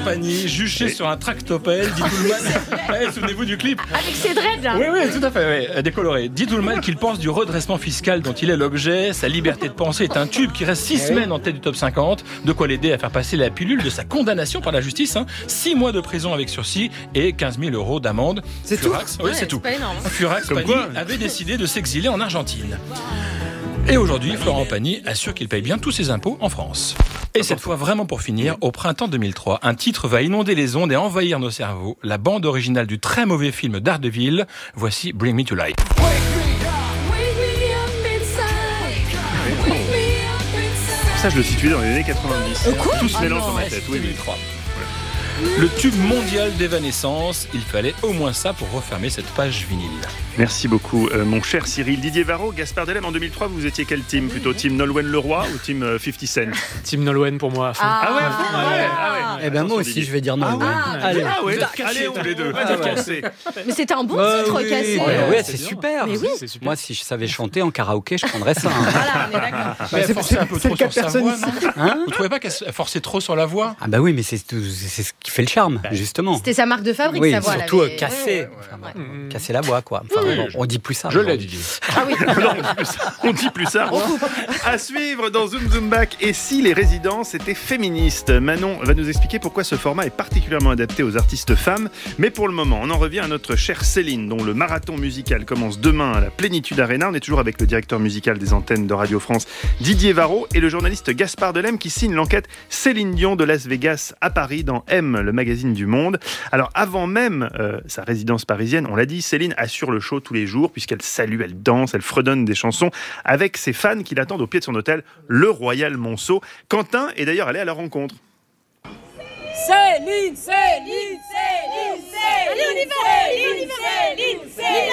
Pagny, juché sur un tractopelle, dit tout le mal. Ouais, souvenez-vous du clip. Avec ses dreads là. Oui, tout à fait, décoloré. Dit tout le mal qu'il pense du redressement fiscal dont il est l'objet. Sa liberté de penser est un tube qui reste 6 semaines en tête du top 50. De quoi l'aider à faire passer la pilule de sa condamnation par la justice. 6 mois de prison avec sursis et 15 000 € d'amende. C'est Furax, tout. oui, c'est tout. Pas énorme. Furax Pagny avait décidé de s'exiler en Argentine. Et aujourd'hui, Florent Pagny assure qu'il paye bien tous ses impôts en France. Et cette fois, vraiment pour finir, au printemps 2003, un titre va inonder les ondes et envahir nos cerveaux. La bande originale du très mauvais film Daredevil. Voici Bring Me to Life. Ça, je le situais dans les années 90. Tout se mélange dans ma tête. Oui, 2003. Le tube mondial d'Evanescence, il fallait au moins ça pour refermer cette page vinyle. Merci beaucoup, mon cher Cyril. Didier Varro, Gaspard Delem, en 2003, vous étiez quel team? Plutôt team Nolwenn Leroy ou team 50 Cent? Team Nolwenn pour moi. Ah ouais. Eh ben moi aussi, je vais dire non. Allez, Cassés tous les deux. Cassés. Mais c'était un bon titre cassé. Ouais, c'est super. Mais oui. Moi, si je savais chanter en karaoké, je prendrais ça. Voilà, on est d'accord. Mais elle forçait un peu trop sur sa voix, non Hein? Vous trouvez pas qu'elle forçait trop sur la voix? Ah bah oui, mais c'est ce qui fait le charme, justement. C'était sa marque de fabrique, Oui, sa voix. surtout elle avait- casser. Casser la voix, quoi. Enfin, bon, on dit plus ça. Je l'ai, Didier. Ah oui. On dit plus ça. À suivre dans Zoom Zoom Back. Et si les résidences étaient féministes? Manon va nous expliquer pourquoi ce format est particulièrement adapté aux artistes femmes. Mais pour le moment, on en revient à notre chère Céline, dont le marathon musical commence demain à la Plénitude Arena. On est toujours avec le directeur musical des antennes de Radio France, Didier Varro, et le journaliste Gaspard Delem qui signe l'enquête Céline Dion de Las Vegas à Paris dans M, le magazine du Monde. Alors avant même sa résidence parisienne, on l'a dit, Céline assure le show tous les jours puisqu'elle salue, elle danse, elle fredonne des chansons avec ses fans qui l'attendent au pied de son hôtel, le Royal Monceau. Quentin est d'ailleurs allé à la rencontre. Céline, Céline, Céline, Céline. Allez, on y va. Céline,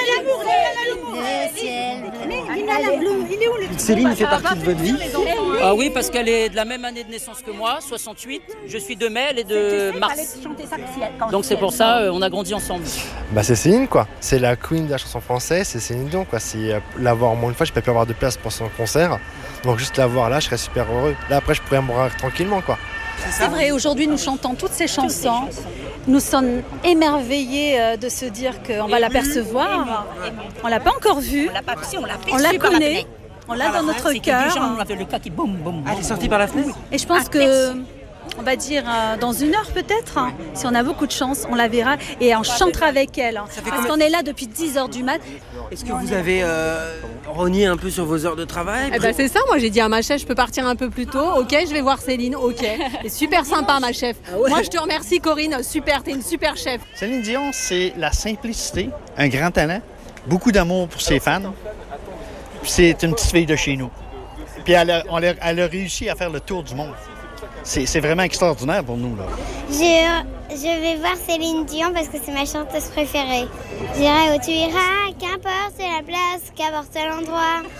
Céline, Céline fait partie de votre vie. Ah oui, parce qu'elle est de la même année de naissance que moi, 68. Je suis de mai, elle est de mars. Donc c'est pour ça, on a grandi ensemble. Bah c'est Céline quoi, c'est la queen de la chanson française, c'est Céline Dion quoi. Si la voir moins une fois, j'ai pas pu avoir de place pour son concert, donc juste la voir là, je serais super heureux. Là après je pourrais mourir tranquillement quoi. C'est vrai, aujourd'hui nous chantons toutes ces chansons. Nous sommes émerveillés de se dire qu'on va l'apercevoir. On l'a pas encore vue, on la connaît, on l'a dans notre cœur. Elle est sortie par la fenêtre. Et je pense que, on va dire dans 1 heure peut-être, si on a beaucoup de chance, on la verra et on chantera avec elle. Parce qu'on est là depuis 10h du mat. Est-ce que vous avez rogné un peu sur vos heures de travail? Eh ben c'est ça, moi j'ai dit à ma chef, je peux partir un peu plus tôt. Ok, je vais voir Céline, ok. C'est super sympa ma chef. Moi je te remercie Corinne, super, t'es une super chef. Céline Dion, c'est la simplicité, un grand talent, beaucoup d'amour pour ses fans. Puis c'est une petite fille de chez nous. Puis elle a réussi à faire le tour du monde. C'est vraiment extraordinaire pour nous, là. Je vais voir Céline Dion parce que c'est ma chanteuse préférée. J'irai où tu iras, qu'importe la place, qu'importe l'endroit.